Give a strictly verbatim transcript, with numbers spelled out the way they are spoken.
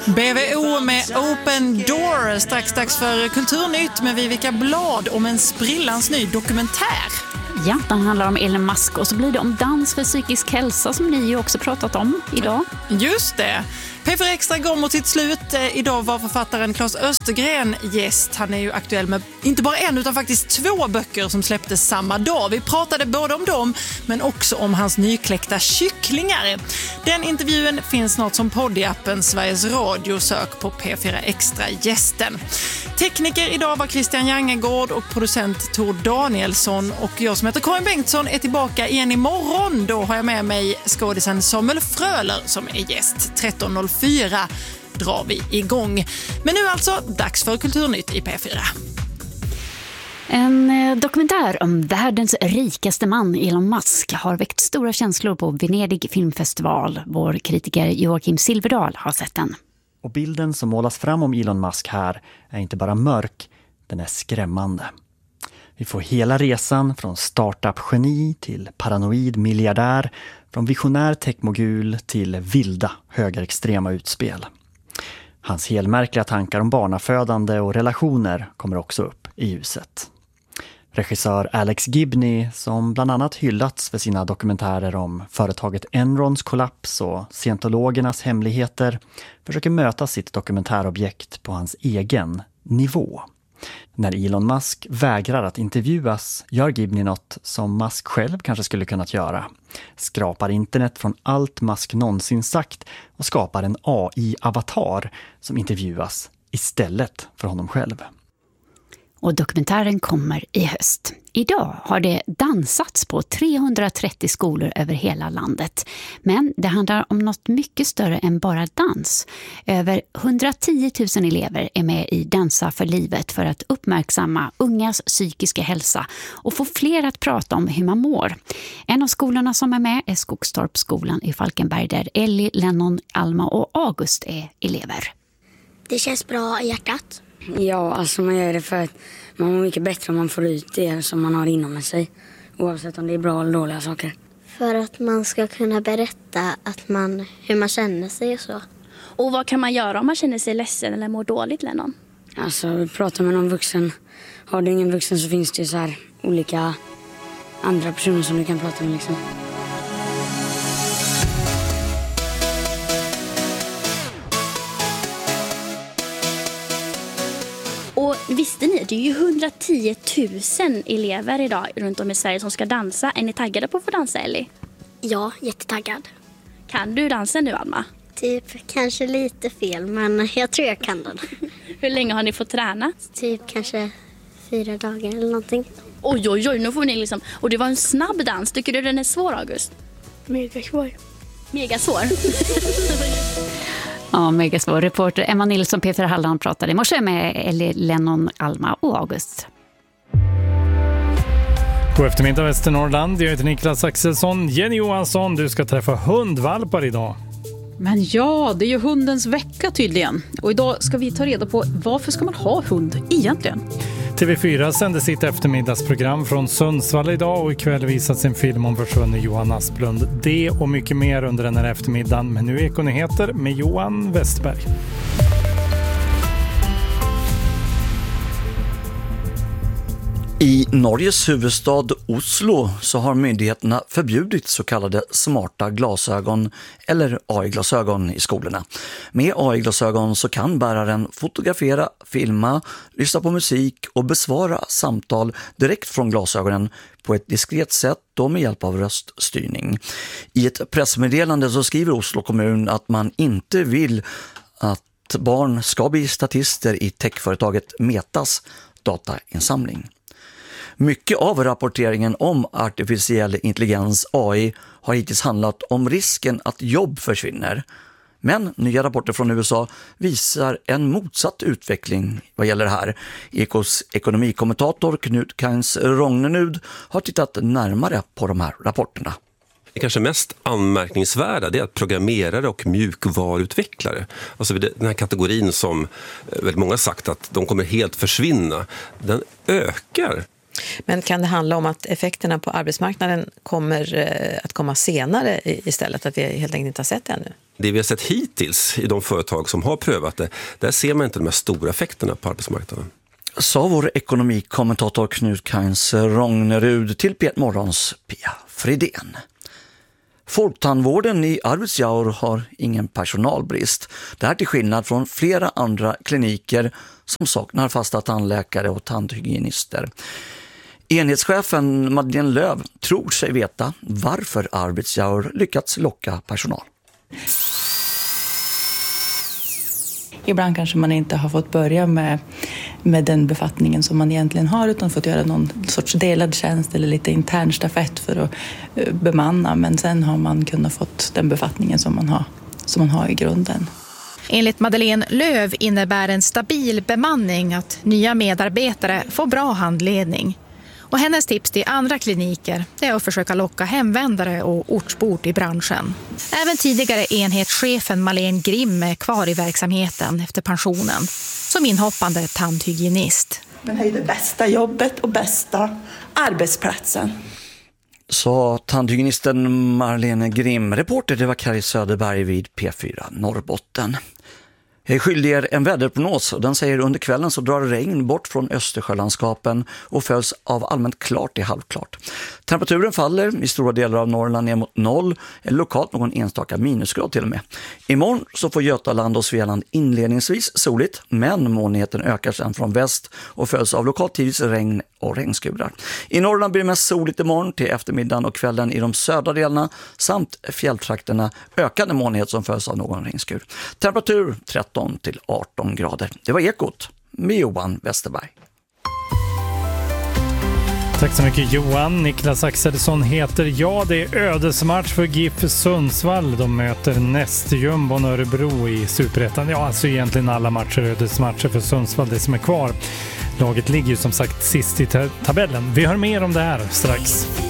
B V O med Open Door, strax dags för Kulturnytt med Vivica Blad om en sprillans ny dokumentär. Ja, den handlar om Elon Musk och så blir det om dans för psykisk hälsa som ni ju också pratat om idag. Just det. P fyra Extra går mot sitt slut. Idag var författaren Claes Östergren gäst. Han är ju aktuell med inte bara en utan faktiskt två böcker som släpptes samma dag. Vi pratade både om dem men också om hans nykläckta kycklingar. Den intervjun finns snart som podd i appen Sveriges Radio. Sök på P fyra Extra gästen. Tekniker idag var Christian Jangegård och producent Tor Danielsson. Och jag som heter Karin Bengtsson är tillbaka igen imorgon. Då har jag med mig skådisen Samuel Fröler som är gäst. tretton noll fyra drar vi igång. Men nu alltså dags för Kulturnytt i P fyra. En dokumentär om världens rikaste man Elon Musk har väckt stora känslor på Venedig filmfestival. Vår kritiker Joakim Silverdal har sett den. Och bilden som målas fram om Elon Musk här är inte bara mörk, den är skrämmande. Vi får hela resan från startup-geni till paranoid miljardär, från visionär techmogul till vilda högerextrema utspel. Hans helmärkliga tankar om barnafödande och relationer kommer också upp i ljuset. Regissör Alex Gibney, som bland annat hyllats för sina dokumentärer om företaget Enrons kollaps och scientologernas hemligheter, försöker möta sitt dokumentärobjekt på hans egen nivå. När Elon Musk vägrar att intervjuas gör Gibney något som Musk själv kanske skulle kunnat göra. Skrapar internet från allt Musk någonsin sagt och skapar en A I-avatar som intervjuas istället för honom själv. Och dokumentären kommer i höst. Idag har det dansats på trehundratrettio skolor över hela landet. Men det handlar om något mycket större än bara dans. Över hundratio tusen elever är med i Dansa för livet för att uppmärksamma ungas psykiska hälsa och få fler att prata om hur man mår. En av skolorna som är med är Skogstorpsskolan i Falkenberg där Ellie, Lennon, Alma och August är elever. Det känns bra i hjärtat. Ja, alltså man gör det för att man mår mycket bättre om man får ut det som man har inom sig. Oavsett om det är bra eller dåliga saker. För att man ska kunna berätta att man, hur man känner sig och så. Och vad kan man göra om man känner sig ledsen eller mår dåligt, Lennon? Alltså prata med någon vuxen. Har du ingen vuxen så finns det ju så här olika andra personer som du kan prata med liksom. Och visste ni, det är ju hundratio tusen elever idag runt om i Sverige som ska dansa. Är ni taggade på att få dansa, Ellie? Ja, jättetaggad. Kan du dansa nu, Alma? Typ kanske lite fel, men jag tror jag kan den. Hur länge har ni fått träna? Typ kanske fyra dagar eller någonting. Oj, oj, oj, nu får ni liksom... Och det var en snabb dans. Tycker du den är svår, August? Mega svår. Mega svår? Ja, mega svår. Reporter Emma Nilsson, Peter Halland pratade i morse med Ellie, Lennon, Alma och August. God eftermiddag Västernorrland, jag heter Niklas Axelsson. Jenny Johansson, du ska träffa hundvalpar idag. Men ja, det är ju hundens vecka tydligen. Och idag ska vi ta reda på varför ska man ha hund egentligen? T V fyra sände sitt eftermiddagsprogram från Sundsvall idag och ikväll visats en film om försvunne Johan Asplund. Det och mycket mer under den här eftermiddagen. Men nu är Ekonyheter med Johan Westberg. I Norges huvudstad Oslo så har myndigheterna förbjudit så kallade smarta glasögon eller A I-glasögon i skolorna. Med A I-glasögon så kan bäraren fotografera, filma, lyssna på musik och besvara samtal direkt från glasögonen på ett diskret sätt och med hjälp av röststyrning. I ett pressmeddelande så skriver Oslo kommun att man inte vill att barn ska bli statister i techföretaget Metas datainsamling. Mycket av rapporteringen om artificiell intelligens A I har hittills handlat om risken att jobb försvinner. Men nya rapporter från U S A visar en motsatt utveckling vad gäller det här. Ekos ekonomikommentator Knut Kains Rognenud har tittat närmare på de här rapporterna. Det kanske mest anmärkningsvärda det är att programmerare och mjukvaruutvecklare, alltså den här kategorin som väldigt många sagt att de kommer helt försvinna, den ökar. Men kan det handla om att effekterna på arbetsmarknaden kommer att komma senare istället, att vi helt enkelt inte har sett det ännu? det vi har sett hittills i de företag som har prövat det, där ser man inte de här stora effekterna på arbetsmarknaden. Sa vår ekonomikommentator Knut Kains Rognerud till P ett Morgons Pia Fridén. Folktandvården i Arvidsjaur har ingen personalbrist. Det här till skillnad från flera andra kliniker som saknar fasta tandläkare och tandhygienister. Enhetschefen Madeleine Löv tror sig veta varför Arvidsjaur lyckats locka personal. Ibland kanske man inte har fått börja med, med den befattningen som man egentligen har, utan fått göra någon sorts delad tjänst eller lite intern stafett för att uh, bemanna. Men sen har man kunnat fått den befattningen som man har, som man har i grunden. Enligt Madeleine Löv innebär en stabil bemanning att nya medarbetare får bra handledning. Och hennes tips till andra kliniker är att försöka locka hemvändare och ortsbor i branschen. Även tidigare enhetschefen Malene Grimm är kvar i verksamheten efter pensionen som inhoppande tandhygienist. Men det är det bästa jobbet och bästa arbetsplatsen. Sa tandhygienisten Marlene Grimm. Reporter det var Kari Söderberg vid P fyra Norrbotten. Jag är skyldig er en väderprognos och den säger under kvällen så drar regn bort från Östersjölandskapen och följs av allmänt klart till halvklart. Temperaturen faller i stora delar av Norrland ner mot noll eller lokalt någon enstaka minusgrad till och med. Imorgon så får Götaland och Svealand inledningsvis soligt, men molnigheten ökar sedan från väst och följs av lokalt tidvis regn och regnskurar. I Norrland blir det mest soligt imorgon till eftermiddagen och kvällen i de södra delarna samt fjälltrakterna ökande molnighet som följs av någon regnskur. Temperatur tretton till arton grader. Det var Ekot med Johan Westerberg. Tack så mycket Johan. Niklas Axelsson heter jag. Det är ödesmatch för G I F Sundsvall. De möter nästjumbon Örebro i Superettan. Ja, alltså egentligen alla matcher ödesmatcher för Sundsvall, det som är kvar. Laget ligger ju som sagt sist i tabellen. Vi hör mer om det här strax.